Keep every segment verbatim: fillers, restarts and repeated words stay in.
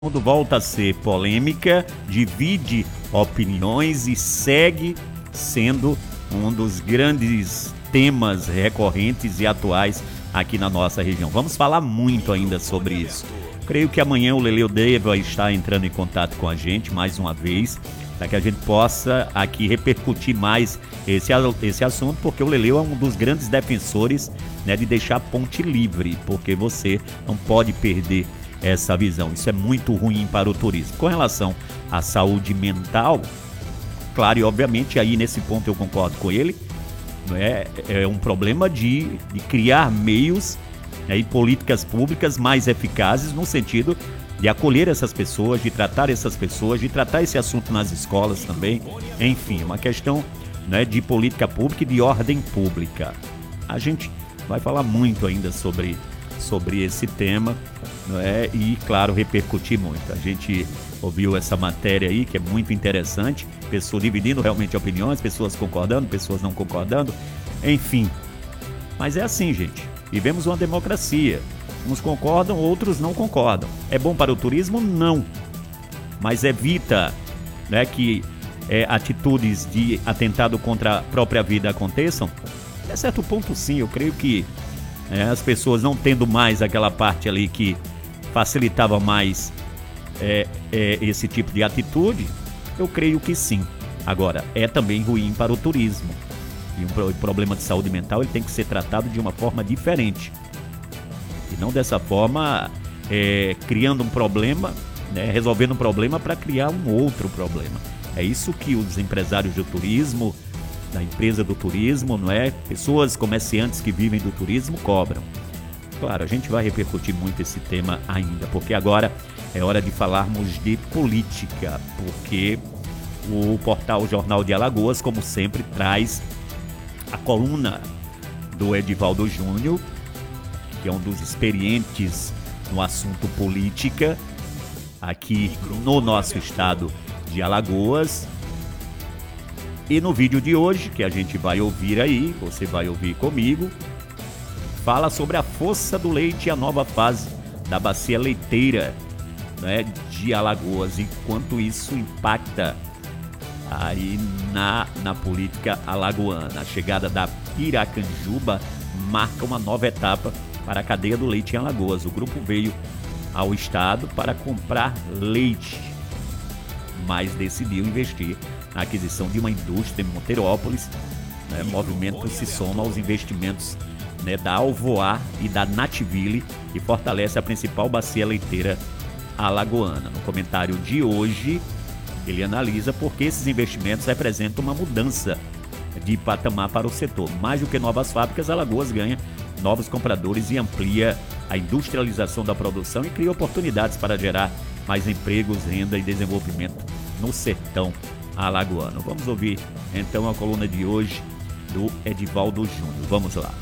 Tudo volta a ser polêmica, divide opiniões e segue sendo um dos grandes temas recorrentes e atuais aqui na nossa região. Vamos falar muito ainda sobre isso. Creio que amanhã o Leleu deva estar entrando em contato com a gente mais uma vez, para que a gente possa aqui repercutir mais esse, esse assunto, porque o Leleu é um dos grandes defensores, né, de deixar a ponte livre, porque você não pode perder essa visão. Isso é muito ruim para o turismo. Com relação à saúde mental, claro, e obviamente aí nesse ponto eu concordo com ele, é, é um problema de, de criar meios, né, e políticas públicas mais eficazes no sentido de acolher essas pessoas, de tratar essas pessoas, de tratar esse assunto nas escolas também. Enfim, é uma questão, né, de política pública e de ordem pública. A gente vai falar muito ainda sobre sobre esse tema, não é? E, claro, repercutir muito. A gente ouviu essa matéria aí, que é muito interessante, pessoas dividindo realmente opiniões, pessoas concordando, pessoas não concordando, enfim. Mas é assim, gente, vivemos uma democracia. Uns concordam, outros não concordam. É bom para o turismo? Não. Mas evita, né, que é, atitudes de atentado contra a própria vida aconteçam? Até certo ponto, sim, eu creio que É, as pessoas não tendo mais aquela parte ali que facilitava mais é, é, esse tipo de atitude, eu creio que sim. Agora, é também ruim para o turismo. E um problema de saúde mental ele tem que ser tratado de uma forma diferente. E não dessa forma, é, criando um problema, né, resolvendo um problema para criar um outro problema. É isso que os empresários do turismo, da empresa do turismo, não é? Pessoas, comerciantes que vivem do turismo cobram. Claro, a gente vai repercutir muito esse tema ainda, porque agora é hora de falarmos de política, porque o portal Jornal de Alagoas, como sempre, traz a coluna do Edivaldo Júnior, que é um dos experientes no assunto política aqui no nosso estado de Alagoas. E no vídeo de hoje, que a gente vai ouvir aí, você vai ouvir comigo, fala sobre a força do leite e a nova fase da bacia leiteira, né, de Alagoas e quanto isso impacta aí na, na política alagoana. A chegada da Piracanjuba marca uma nova etapa para a cadeia do leite em Alagoas. O grupo veio ao estado para comprar leite, mas decidiu investir na aquisição de uma indústria em Monterópolis. Né, o movimento se soma aos investimentos, né, da Alvoar e da Nativille, que fortalece a principal bacia leiteira alagoana. No comentário de hoje, ele analisa por que esses investimentos representam uma mudança de patamar para o setor. Mais do que novas fábricas, Alagoas ganha novos compradores e amplia a industrialização da produção e cria oportunidades para gerar mais empregos, renda e desenvolvimento no sertão alagoano. Vamos ouvir então a coluna de hoje do Edivaldo Júnior. Vamos lá.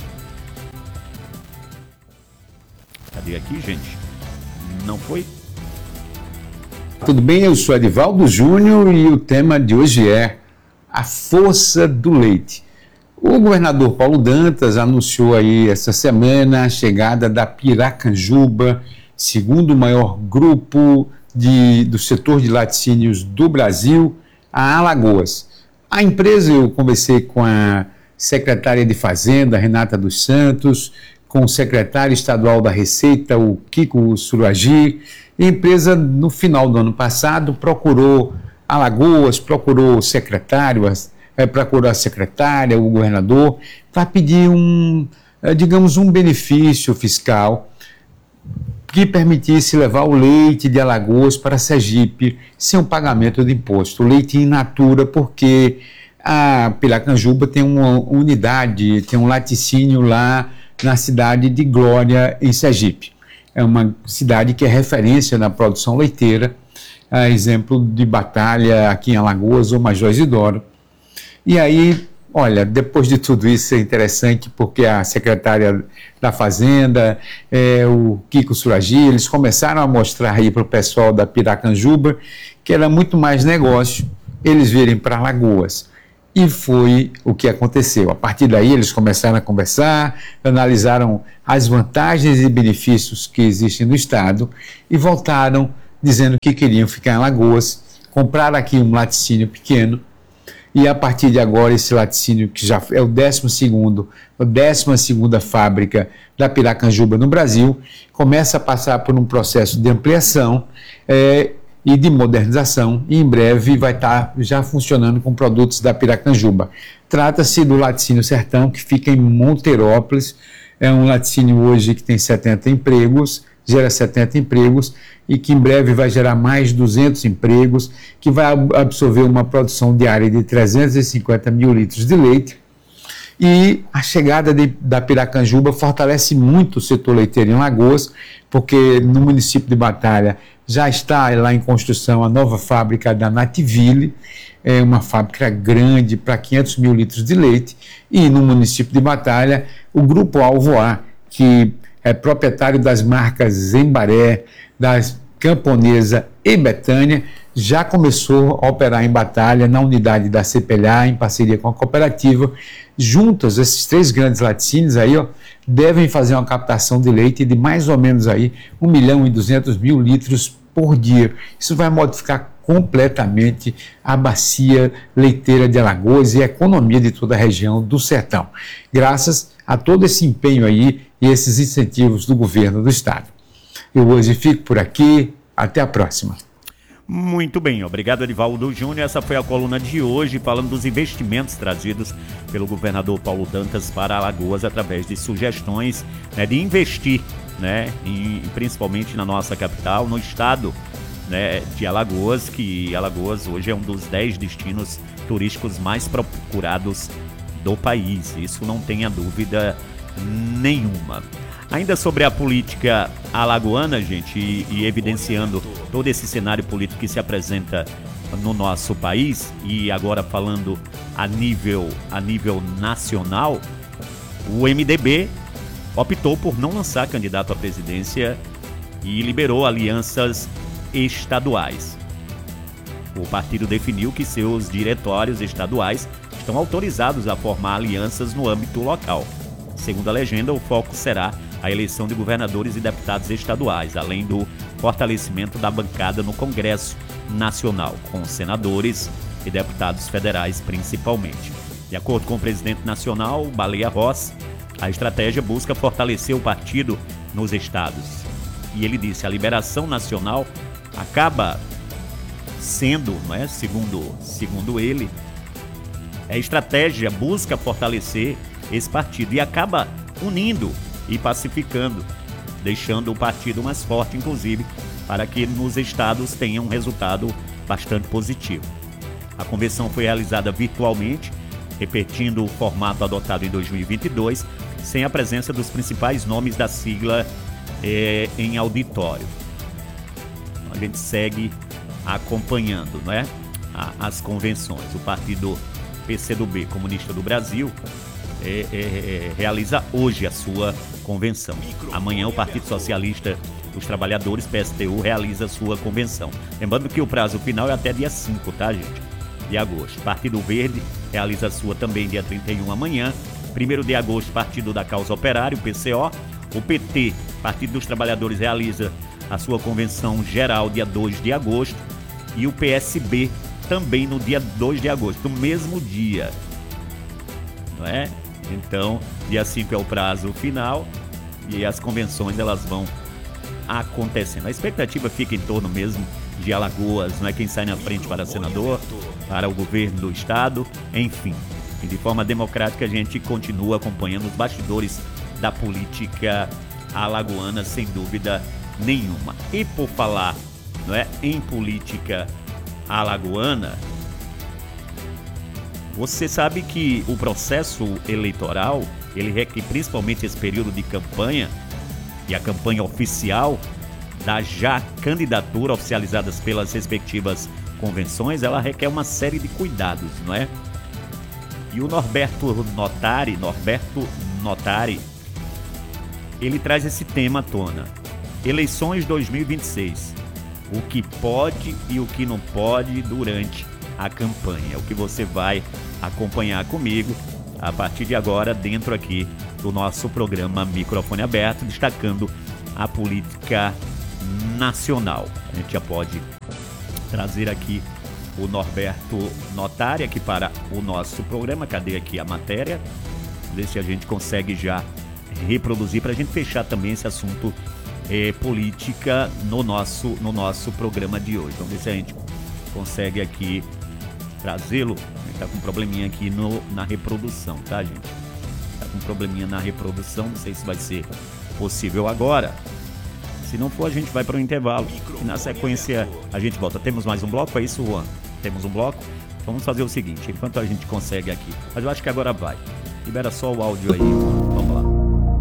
Cadê aqui, gente? Não foi? Tudo bem, eu sou Edivaldo Júnior e o tema de hoje é a força do leite. O governador Paulo Dantas anunciou aí essa semana a chegada da Piracanjuba, segundo maior grupo de, do setor de laticínios do Brasil, a Alagoas. A empresa, eu conversei com a secretária de Fazenda, Renata dos Santos, com o secretário estadual da Receita, o Kiko Suragi. A empresa, no final do ano passado, procurou Alagoas, procurou o secretário, é, procurou a secretária, o governador, para pedir um, digamos, um benefício fiscal que permitisse levar o leite de Alagoas para Sergipe sem o pagamento de imposto. O leite in natura, porque a Piracanjuba tem uma unidade, tem um laticínio lá na cidade de Glória, em Sergipe. É uma cidade que é referência na produção leiteira, a exemplo de Batalha aqui em Alagoas ou Major Isidoro. E aí, olha, depois de tudo isso é interessante porque a secretária da Fazenda, é, o Kiko Suragi, eles começaram a mostrar aí para o pessoal da Piracanjuba que era muito mais negócio eles virem para Alagoas. E foi o que aconteceu. A partir daí eles começaram a conversar, analisaram as vantagens e benefícios que existem no Estado e voltaram dizendo que queriam ficar em Alagoas, comprar aqui um laticínio pequeno, e a partir de agora esse laticínio, que já é o décimo segundo, a décima segunda fábrica da Piracanjuba no Brasil, começa a passar por um processo de ampliação é, e de modernização, e em breve vai estar já funcionando com produtos da Piracanjuba. Trata-se do Laticínio Sertão, que fica em Monterópolis. É um laticínio hoje que tem setenta empregos, gera setenta empregos, e que em breve vai gerar mais de duzentos empregos, que vai absorver uma produção diária de trezentos e cinquenta mil litros de leite. E a chegada de, da Piracanjuba fortalece muito o setor leiteiro em Alagoas, porque no município de Batalha já está lá em construção a nova fábrica da Nativille, é uma fábrica grande para quinhentos mil litros de leite, e no município de Batalha o Grupo Alvoar, que é proprietário das marcas Embaré, das Camponesa e Betânia, já começou a operar em Batalha, na unidade da C P L A, em parceria com a cooperativa. Juntos, esses três grandes laticínios aí, ó, devem fazer uma captação de leite de mais ou menos aí um milhão e duzentos mil litros por dia. Isso vai modificar completamente a bacia leiteira de Alagoas e a economia de toda a região do Sertão, graças a todo esse empenho aí e esses incentivos do governo do estado. Eu hoje fico por aqui, até a próxima. Muito bem, obrigado Edivaldo Júnior. Essa foi a coluna de hoje, falando dos investimentos trazidos pelo governador Paulo Dantas para Alagoas através de sugestões, né, de investir, né, em, principalmente na nossa capital, no estado, né, de Alagoas, que Alagoas hoje é um dos dez destinos turísticos mais procurados do país. Isso não tenha dúvida nenhuma. Ainda sobre a política alagoana, gente, e, e evidenciando todo esse cenário político que se apresenta no nosso país, e agora falando a nível, a nível nacional, o M D B optou por não lançar candidato à presidência e liberou alianças estaduais. O partido definiu que seus diretórios estaduais estão autorizados a formar alianças no âmbito local. Segundo a legenda, o foco será a eleição de governadores e deputados estaduais, além do fortalecimento da bancada no Congresso Nacional, com senadores e deputados federais principalmente. De acordo com o presidente nacional, Baleia Rossi, a estratégia busca fortalecer o partido nos estados. E ele disse, a liberação nacional acaba sendo, não é, segundo, segundo ele, a estratégia busca fortalecer esse partido e acaba unindo e pacificando, deixando o partido mais forte, inclusive, para que nos estados tenha um resultado bastante positivo. A convenção foi realizada virtualmente, repetindo o formato adotado em dois mil e vinte e dois, sem a presença dos principais nomes da sigla é, em auditório. A gente segue acompanhando, não é, as convenções. O partido P C do B, Comunista do Brasil, É, é, é, realiza hoje a sua convenção. Amanhã o Partido Socialista dos Trabalhadores, P S T U, realiza a sua convenção. Lembrando que o prazo final é até dia cinco, tá, gente? De agosto. Partido Verde realiza a sua também dia trinta e um amanhã. primeiro de agosto, Partido da Causa Operária, o P C O. O P T, Partido dos Trabalhadores, realiza a sua convenção geral dia dois de agosto. E o P S B também no dia dois de agosto, no mesmo dia. Não é? Então, dia cinco é o prazo final e as convenções elas vão acontecendo. A expectativa fica em torno mesmo de Alagoas, não é, quem sai na frente para senador, para o governo do estado, enfim. E de forma democrática a gente continua acompanhando os bastidores da política alagoana, sem dúvida nenhuma. E por falar, não é, em política alagoana, você sabe que o processo eleitoral, ele requer, principalmente esse período de campanha, e a campanha oficial da já candidatura oficializadas pelas respectivas convenções, ela requer uma série de cuidados, não é? E o Norberto Notari, Norberto Notari, ele traz esse tema à tona. Eleições dois mil e vinte e seis. O que pode e o que não pode durante a campanha. É o que você vai acompanhar comigo a partir de agora, dentro aqui do nosso programa Microfone Aberto, destacando a política nacional. A gente já pode trazer aqui o Norberto Notari aqui para o nosso programa. Cadê aqui a matéria? Ver se a gente consegue já reproduzir para a gente fechar também esse assunto é, política no nosso, no nosso programa de hoje. Vamos ver se a gente consegue aqui trazê-lo. A gente tá com um probleminha aqui no, na reprodução, tá, gente? Tá com um probleminha na reprodução, não sei se vai ser possível agora. Se não for, a gente vai para o intervalo e na sequência a gente volta. Temos mais um bloco, é isso, Juan? Temos um bloco? Vamos fazer o seguinte, enquanto a gente consegue aqui, mas eu acho que agora vai. Libera só o áudio aí, vamos lá.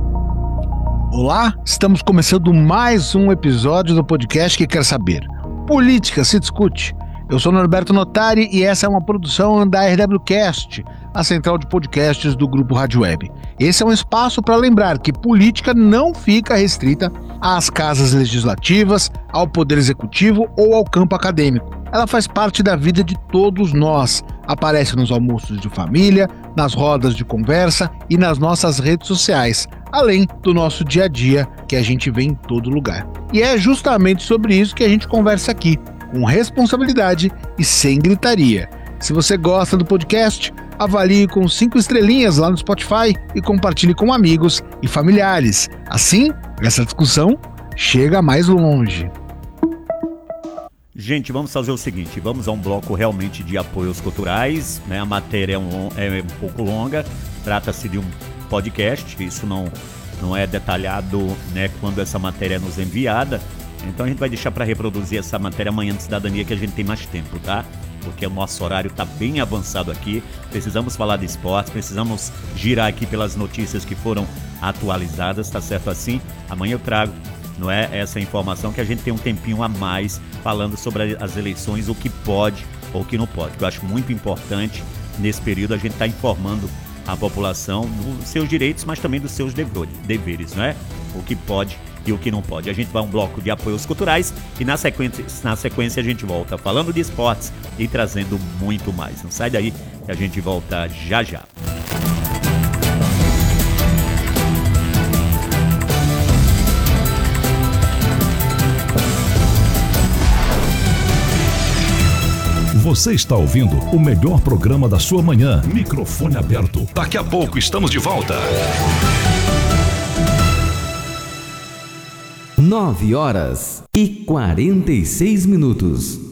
Olá, estamos começando mais um episódio do podcast que quer saber. Política se discute. Eu sou Norberto Notari e essa é uma produção da R W Cast, a central de podcasts do Grupo Rádio Web. Esse é um espaço para lembrar que política não fica restrita às casas legislativas, ao poder executivo ou ao campo acadêmico. Ela faz parte da vida de todos nós, aparece nos almoços de família, nas rodas de conversa e nas nossas redes sociais, além do nosso dia a dia que a gente vê em todo lugar. E é justamente sobre isso que a gente conversa aqui, com responsabilidade e sem gritaria. Se você gosta do podcast, avalie com cinco estrelinhas lá no Spotify e compartilhe com amigos e familiares. Assim, essa discussão chega mais longe. Gente, vamos fazer o seguinte, vamos a um bloco realmente de apoios culturais, né? A matéria é um, é um pouco longa, trata-se de um podcast, isso não, não é detalhado, né, quando essa matéria é nos enviada. Então a gente vai deixar para reproduzir essa matéria amanhã de cidadania, que a gente tem mais tempo, tá? Porque o nosso horário está bem avançado aqui, precisamos falar de esportes, precisamos girar aqui pelas notícias que foram atualizadas, tá certo assim? Amanhã eu trago, não é, essa informação, que a gente tem um tempinho a mais falando sobre as eleições, o que pode ou o que não pode, que eu acho muito importante nesse período a gente estar tá informando a população dos seus direitos, mas também dos seus deveres, não é? O que pode e o que não pode. A gente vai a um bloco de apoios culturais e na sequência, na sequência a gente volta falando de esportes e trazendo muito mais. Não sai daí que a gente volta já já. Você está ouvindo o melhor programa da sua manhã. Microfone aberto. Daqui a pouco estamos de volta. nove horas e quarenta e seis minutos.